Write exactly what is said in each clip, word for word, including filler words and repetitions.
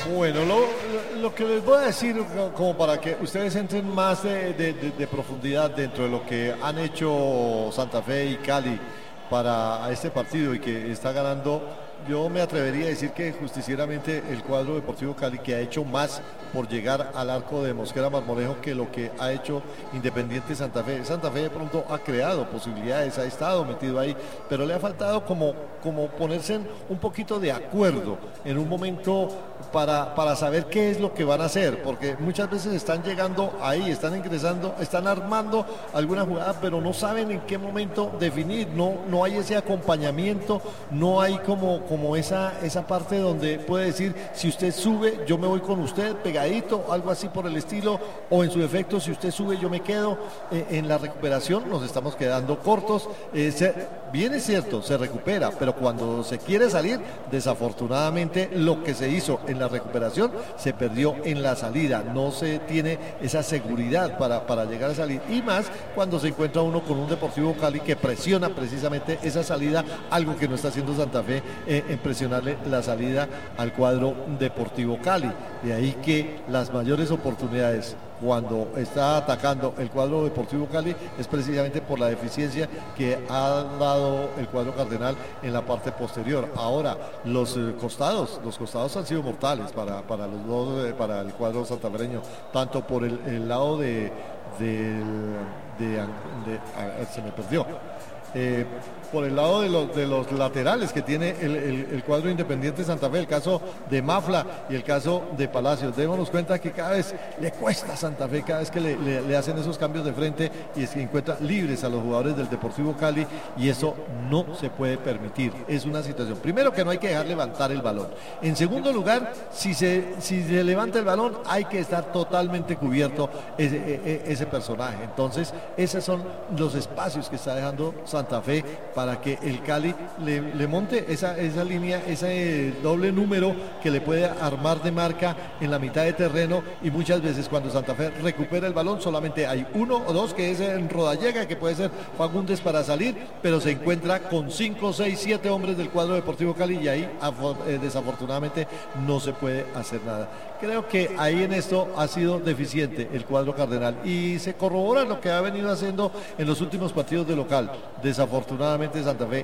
Bueno, lo, lo que les voy a decir, como para que ustedes entren más de, de, de, de profundidad dentro de lo que han hecho Santa Fe y Cali para este partido y que está ganando, yo me atrevería a decir que justicieramente el cuadro Deportivo Cali, que ha hecho más por llegar al arco de Mosquera Marmolejo que lo que ha hecho Independiente Santa Fe. Santa Fe de pronto ha creado posibilidades, ha estado metido ahí, pero le ha faltado como, como ponerse en un poquito de acuerdo en un momento para, para saber qué es lo que van a hacer, porque muchas veces están llegando ahí, están ingresando, están armando alguna jugada, pero no saben en qué momento definir, no, no hay ese acompañamiento, no hay como, como esa, esa parte donde puede decir, si usted sube, yo me voy con usted, pegadito, algo así por el estilo, o en su defecto, si usted sube, yo me quedo. Eh, en la recuperación nos estamos quedando cortos, eh, se, bien es cierto, se recupera, pero cuando se quiere salir, desafortunadamente lo que se hizo en la recuperación se perdió en la salida, no se tiene esa seguridad para, para llegar a salir, y más cuando se encuentra uno con un Deportivo Cali que presiona precisamente esa salida, algo que no está haciendo Santa Fe, eh, en presionarle la salida al cuadro Deportivo Cali. De ahí que las mayores oportunidades cuando está atacando el cuadro Deportivo Cali es precisamente por la deficiencia que ha dado el cuadro cardenal en la parte posterior. Ahora, los eh, costados, los costados han sido mortales para, para los dos, eh, para el cuadro santafereño, tanto por el, el lado de, de, de, de, de ah, se me perdió. Eh, por el lado de los, de los laterales que tiene el, el, el cuadro Independiente Santa Fe, el caso de Mafla y el caso de Palacios. Démonos cuenta que cada vez le cuesta a Santa Fe, cada vez que le, le, le hacen esos cambios de frente y es que encuentra libres a los jugadores del Deportivo Cali, y eso no se puede permitir. Es una situación, primero, que no hay que dejar levantar el balón. En segundo lugar, si se, si se levanta el balón, hay que estar totalmente cubierto ese, ese, ese personaje. Entonces, esos son los espacios que está dejando Santa Fe para que el Cali le, le monte esa, esa línea, ese doble número que le puede armar de marca en la mitad de terreno, y muchas veces cuando Santa Fe recupera el balón solamente hay uno o dos, que es en Rodallega, que puede ser Fagundes para salir, pero se encuentra con cinco, seis, siete hombres del cuadro Deportivo Cali, y ahí eh, desafortunadamente no se puede hacer nada. Creo que ahí en esto ha sido deficiente el cuadro cardenal, y se corrobora lo que ha venido haciendo en los últimos partidos de local. Desafortunadamente Santa Fe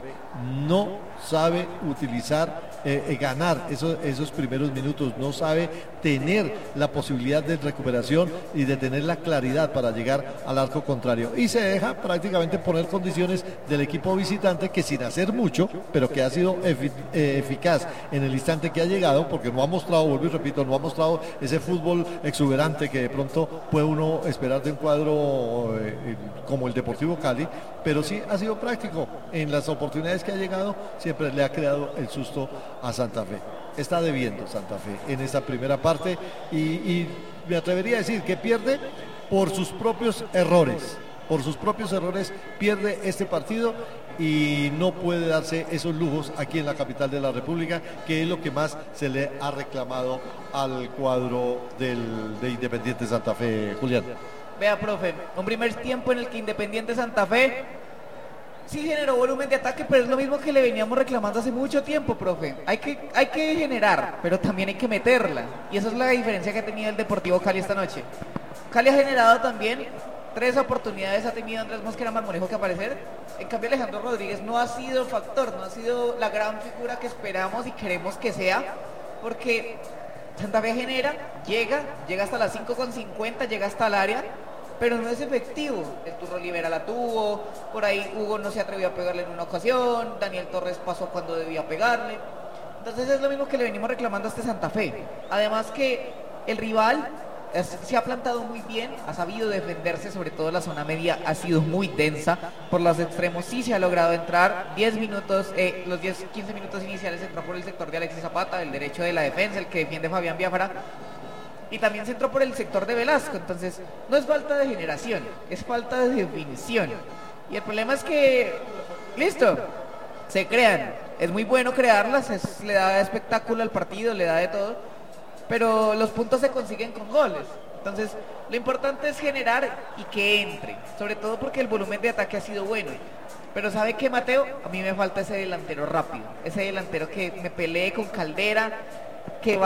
no sabe utilizar, eh, eh, ganar esos, esos primeros minutos, no sabe tener la posibilidad de recuperación y de tener la claridad para llegar al arco contrario, y se deja prácticamente poner condiciones del equipo visitante, que sin hacer mucho, pero que ha sido efic eh, eficaz en el instante que ha llegado, porque no ha mostrado, vuelvo y repito, no ha mostrado ese fútbol exuberante que de pronto puede uno esperar de un cuadro eh, como el Deportivo Cali, pero sí ha sido práctico en las oportunidades que ha llegado, siempre le ha creado el susto a Santa Fe. Está debiendo Santa Fe en esta primera parte, y, y me atrevería a decir que pierde por sus propios errores, por sus propios errores pierde este partido, y no puede darse esos lujos aquí en la capital de la República, que es lo que más se le ha reclamado al cuadro del, de Independiente Santa Fe. Julián. Vea, profe, un primer tiempo en el que Independiente Santa Fe sí generó volumen de ataque, pero es lo mismo que le veníamos reclamando hace mucho tiempo, profe. Hay que, hay que generar, pero también hay que meterla, y esa es la diferencia que ha tenido el Deportivo Cali esta noche. Cali ha generado también tres oportunidades, ha tenido Andrés Mosquera Marmolejo que aparecer. En cambio, Alejandro Rodríguez no ha sido factor, no ha sido la gran figura que esperamos y queremos que sea, porque Santa Fe genera, llega, llega hasta las cinco con cincuenta, llega hasta el área, pero no es efectivo. El Turro Olivera la tuvo, por ahí Hugo no se atrevió a pegarle en una ocasión, Daniel Torres pasó cuando debía pegarle. Entonces es lo mismo que le venimos reclamando a este Santa Fe. Además que el rival es, se ha plantado muy bien, ha sabido defenderse, sobre todo la zona media ha sido muy densa. Por los extremos sí se ha logrado entrar, diez minutos, eh, los diez, quince minutos iniciales entró por el sector de Alexis Zapata, el derecho de la defensa, el que defiende Fabián Biafara, y también se entró por el sector de Velasco. Entonces no es falta de generación, es falta de definición, y el problema es que, listo, se crean, es muy bueno crearlas, es, le da espectáculo al partido, le da de todo, pero los puntos se consiguen con goles. Entonces lo importante es generar y que entre, sobre todo porque el volumen de ataque ha sido bueno. Pero ¿sabe qué, Mateo? A mí me falta ese delantero rápido, ese delantero que me pelee con Caldera, que